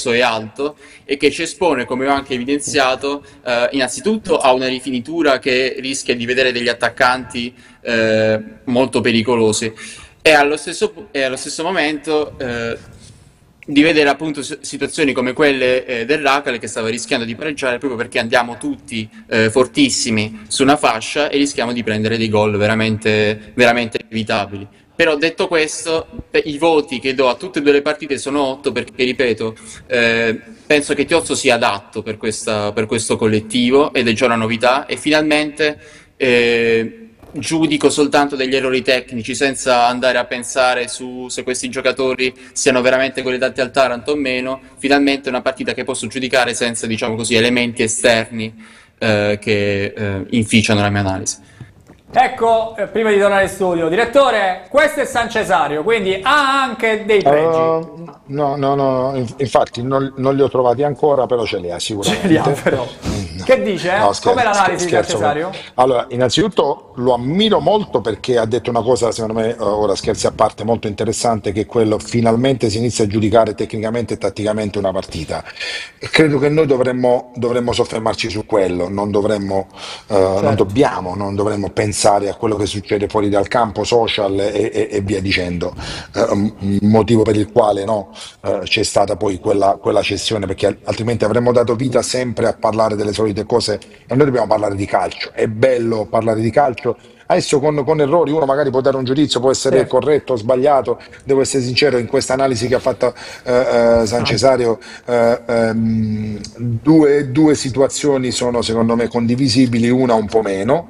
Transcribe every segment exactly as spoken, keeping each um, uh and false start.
complesso e alto e che ci espone, come ho anche evidenziato, eh, innanzitutto a una rifinitura che rischia di vedere degli attaccanti eh, molto pericolosi e allo stesso, e allo stesso momento eh, di vedere appunto s- situazioni come quelle eh, dell'Acal che stava rischiando di pareggiare proprio perché andiamo tutti eh, fortissimi su una fascia e rischiamo di prendere dei gol veramente, veramente evitabili. Però detto questo, pe- i voti che do a tutte e due le partite sono otto perché, ripeto, eh, penso che Tiozzo sia adatto per questa- per questo collettivo ed è già una novità e finalmente eh, giudico soltanto degli errori tecnici senza andare a pensare su se questi giocatori siano veramente collegati al Taranto o meno. Finalmente è una partita che posso giudicare senza, diciamo così, elementi esterni eh, che eh, inficiano la mia analisi. Ecco, eh, prima di tornare in studio, direttore, questo è San Cesario, quindi ha anche dei pregi. Uh, no, no, no, inf- infatti non, non li ho trovati ancora, però ce li ha Ce li ha sicuramente. però. Mm, Che dice? No, Com'è scherzo, scher- l'analisi di San scherzo. con- Cesario? Allora, innanzitutto lo ammiro molto perché ha detto una cosa, secondo me, eh, ora scherzi a parte, molto interessante, che è quello finalmente si inizia a giudicare tecnicamente e tatticamente una partita. E credo che noi dovremmo, dovremmo soffermarci su quello, non dovremmo, eh, non Certo. dobbiamo, non dovremmo pensare a quello che succede fuori dal campo, social e, e- e via dicendo. Eh, un motivo per il quale no, eh, c'è stata poi quella, quella cessione, perché al- altrimenti avremmo dato vita sempre a parlare delle solite cose e noi dobbiamo parlare di calcio. È bello parlare di calcio. Adesso con, con errori uno magari può dare un giudizio, può essere Sì. corretto o sbagliato, devo essere sincero, in questa analisi che ha fatto eh, eh, San Cesario, eh, ehm, due, due situazioni sono secondo me condivisibili, una un po' meno,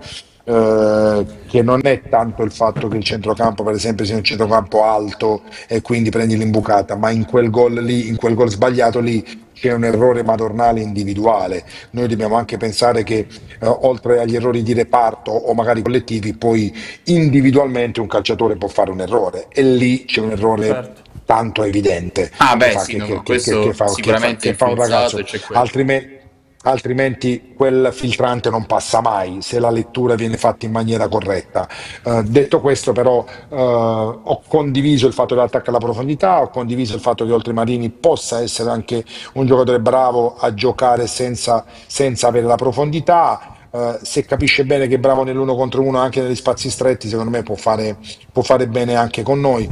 eh, che non è tanto il fatto che il centrocampo, per esempio, sia un centrocampo alto e quindi prendi l'imbucata, ma in quel gol lì, in quel gol sbagliato lì c'è un errore madornale individuale. Noi dobbiamo anche pensare che eh, oltre agli errori di reparto o magari collettivi, poi individualmente un calciatore può fare un errore e lì c'è un errore Certo. tanto evidente Ah, che beh, fa, sì, che, no, che- no, che- che- che questo fa, che fa- sicuramente è che fa un influenzato ragazzo, e c'è quello. altrimenti, altrimenti quel filtrante non passa mai se la lettura viene fatta in maniera corretta. Eh, detto questo, però, eh, ho condiviso il fatto dell'attacco alla profondità, ho condiviso il fatto che Oltremarini possa essere anche un giocatore bravo a giocare senza, senza avere la profondità. Eh, se capisce bene che è bravo nell'uno contro uno anche negli spazi stretti, secondo me può fare, può fare bene anche con noi.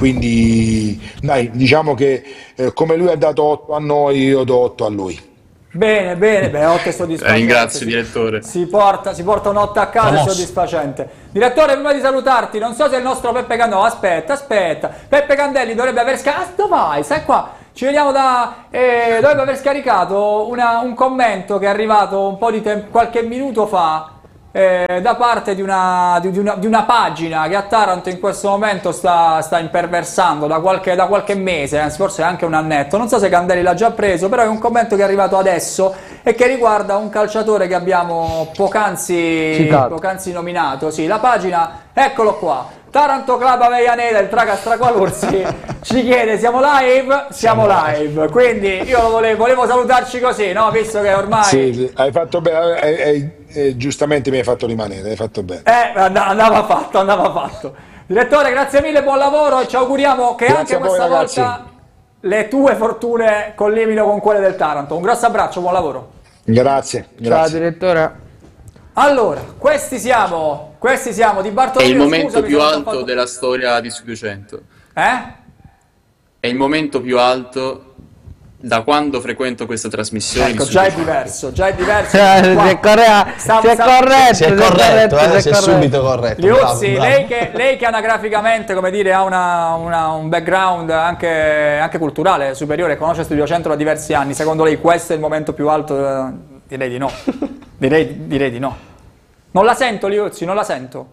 Quindi, dai, diciamo che eh, come lui ha dato otto a noi, io do otto a lui. Bene, bene, beh, otto è La soddisfacente. ringrazio, Si, direttore. si porta, si porta un otto a casa, è Promosso. soddisfacente. Direttore, prima di salutarti, non so se il nostro Peppe Candelli... No, aspetta, aspetta. Peppe Candelli dovrebbe aver scaricato... Dove vai? Stai qua. Ci vediamo da... Eh, dovrebbe aver scaricato una- un commento che è arrivato un po' di tempo, qualche minuto fa, eh, da parte di una, di, di una, di una pagina che a Taranto in questo momento sta, sta imperversando da qualche, da qualche mese, anzi forse anche un annetto. Non so se Candelli l'ha già preso, però è un commento che è arrivato adesso e che riguarda un calciatore che abbiamo poc'anzi, Citato. poc'anzi nominato. Sì, la pagina, eccolo qua. Taranto Club Avellaneda, il Traga Straqualursi ci chiede: siamo live? Siamo live, quindi io lo volevo, volevo salutarci così, no? Visto che ormai Sì, sì, hai fatto bene, hai- hai- eh, giustamente mi hai fatto rimanere, hai fatto bene. eh, and- andava fatto, andava fatto. Direttore, grazie mille, buon lavoro e ci auguriamo che Grazie anche a voi, questa ragazzi. volta le tue fortune collimino con quelle del Taranto. Un grosso abbraccio, buon lavoro. Grazie, Ciao grazie. direttore. Allora, questi siamo, questi siamo di È il Bartolomeo, momento scusami, più sono alto fatto... della storia di Studio cento. Eh? È il momento più alto da quando frequento questa trasmissione Ecco, di già è Studio cento. diverso, già è diverso. Eh, Qua- si è correa- Sta- si è sta- corretto, Si è corretto, eh, si è corretto. subito corretto. Bravo, Liuzzi, bravo. lei che, lei che anagraficamente, come dire, ha una- una- un background anche, anche culturale superiore, conosce Studio Centro da diversi anni, secondo lei questo è il momento più alto? eh, Direi di no. Direi, direi di no. Non la sento, Liuzzi, non la sento.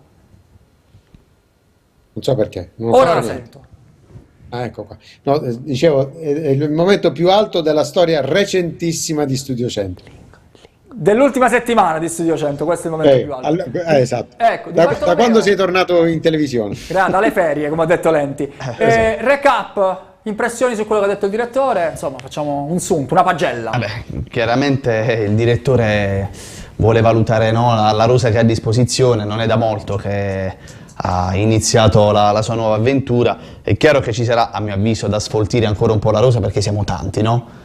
Non so perché. Non ho Ora fatto la niente. sento. Ah, ecco qua. No, eh, dicevo, è, è il momento più alto della storia recentissima di Studio Centro. Dell'ultima settimana di Studio Cento, questo è il momento Eh, più alto. all- eh, esatto. Ecco, di Da, da Bartolomeo- quando sei tornato in televisione? Grande, alle ferie, come ha detto Lenti. Eh, recap, impressioni su quello che ha detto il direttore, insomma, facciamo un sunto, una pagella. Vabbè, chiaramente il direttore vuole valutare, no, la, la rosa che ha a disposizione, non è da molto che ha iniziato la, la sua nuova avventura. È chiaro che ci sarà, a mio avviso, da sfoltire ancora un po' la rosa perché siamo tanti, no?